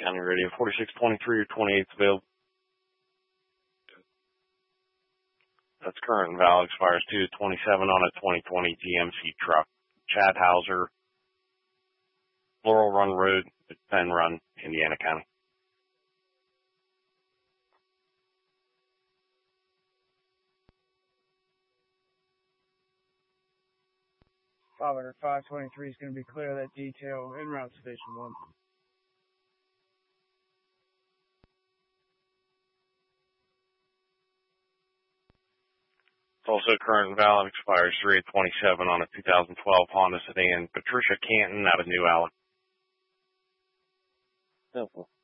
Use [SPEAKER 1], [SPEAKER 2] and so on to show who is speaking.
[SPEAKER 1] County Radio, 4623 or 28th available. That's current and valid, expires 2/27 on a 2020 GMC truck. Chad Hauser, Laurel Run Road, Penn Run, Indiana County.
[SPEAKER 2] 523 is going to be clear of that detail en route to Station 1.
[SPEAKER 1] It's also current and valid, expires 3/27 on a 2012 Honda sedan. Patricia Canton out of New Allen.
[SPEAKER 3] Simple.